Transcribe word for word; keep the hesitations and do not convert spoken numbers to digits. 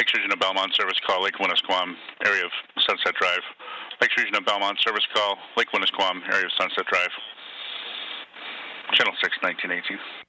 Lakes Region of Belmont service call, Lake Winnisquam, area of Sunset Drive. Lakes Region of Belmont service call, Lake Winnisquam, area of Sunset Drive. Channel six, nineteen eighteen.